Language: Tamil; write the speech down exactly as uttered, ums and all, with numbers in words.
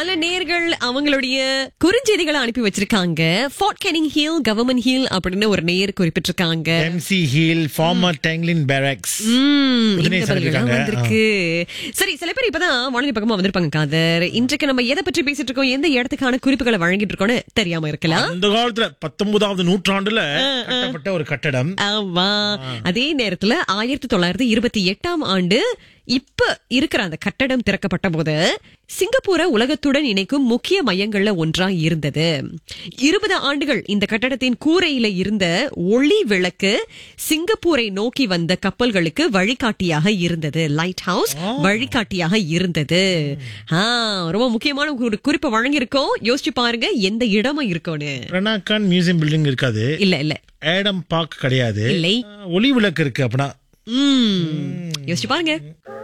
பல நேர்கள் அவங்களுடைய குறுஞ்செய்திகளை அனுப்பி வச்சிருக்காங்க. Fort Canning hill, government hill அப்படின்னு ஒரு நேயர் குறிப்பிட்டிருக்காங்க. MC hill, farmer டேங்லின் பேரக்ஸ். ம், உடனே இந்த பதில்கள்லாம் சொல்லிருக்காங்க. வந்திருக்கு. சரி, சில பேர் இப்பதான் வானொலி பக்கமா வந்திருப்பாங்க காதர். இன்றைக்கு நம்ம எதை பற்றி பேசிட்டு இருக்கோம், எந்த இடத்துக்கான குறிப்புகளை வழங்கிட்டு இருக்கோம்னு தெரியாம இருக்கலாம். அந்த காலத்துல பத்தொன்பதாவது நூற்றாண்டுல கட்டப்பட்ட ஒரு கட்டடம். ஆமா. அதே நேரத்துல ஆயிரத்தி தொள்ளாயிரத்தி இருபத்தி எட்டாம் ஆண்டு இப்ப இருக்கிற அந்த கட்டடம் திறக்கப்பட்ட போது சிங்கப்பூரை உலகத்துடன் இணைக்கும் முக்கிய மையங்கள்ல ஒன்றா இருந்தது. இருபது ஆண்டுகள் இந்த கட்டடத்தின் கூரையில இருந்த ஒளி விளக்கு சிங்கப்பூரை நோக்கி வந்த கப்பல்களுக்கு வழிகாட்டியாக இருந்தது. லைட் ஹவுஸ் வழிகாட்டியாக இருந்தது. ஆஹ் ரொம்ப முக்கியமான ஒரு குறிப்பை வழங்கியிருக்கோம். யோசிச்சு பாருங்க எந்த இடமா இருக்கும்னு. பிரணாக்கான் மியூசியம் பில்டிங் இருக்காது. இல்ல இல்ல ஏடம் பார்க் கிடையாது. இல்லை. ஒளி விளக்கு இருக்கு. அப்படின்னா ம் யோசிச்சு பாருங்க.